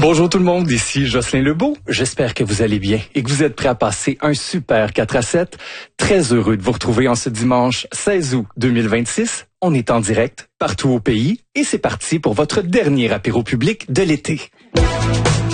Bonjour tout le monde, ici Jocelyn Lebeau. J'espère que vous allez bien et que vous êtes prêts à passer un super 4-7. Très heureux de vous retrouver en ce dimanche 16 août 2026. On est en direct partout au pays et c'est parti pour votre dernier apéro public de l'été.